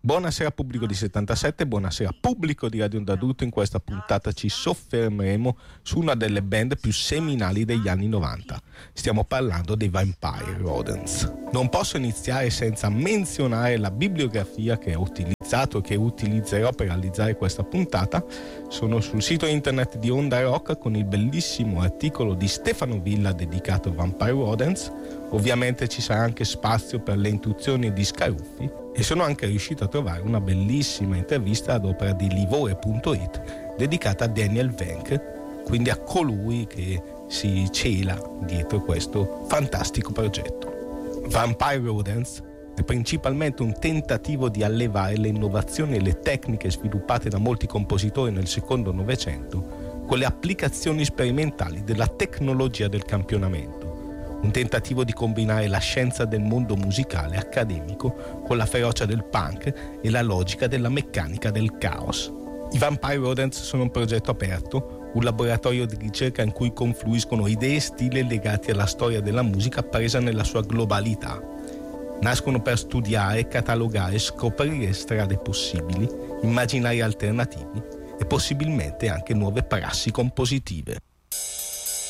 Buonasera pubblico di 77, buonasera pubblico di Radio Onda Adulto. In questa puntata ci soffermeremo su una delle band più seminali degli anni 90. Stiamo parlando dei Vampire Rodents. Non posso iniziare senza menzionare la bibliografia che ho utilizzato e che utilizzerò per realizzare questa puntata. Sono sul sito internet di Onda Rock con il bellissimo articolo di Stefano Villa dedicato a Vampire Rodents. Ovviamente ci sarà anche spazio per le intuizioni di Scaruffi e sono anche riuscito a trovare una bellissima intervista ad opera di Livore.it dedicata a Daniel Wenck, quindi a colui che si cela dietro questo fantastico progetto. Vampire Rodents è principalmente un tentativo di allevare le innovazioni e le tecniche sviluppate da molti compositori nel secondo Novecento con le applicazioni sperimentali della tecnologia del campionamento. Un tentativo di combinare la scienza del mondo musicale accademico con la ferocia del punk e la logica della meccanica del caos. I Vampire Rodents sono un progetto aperto, un laboratorio di ricerca in cui confluiscono idee e stili legati alla storia della musica presa nella sua globalità. Nascono per studiare, catalogare, scoprire strade possibili, immaginari alternativi e possibilmente anche nuove prassi compositive.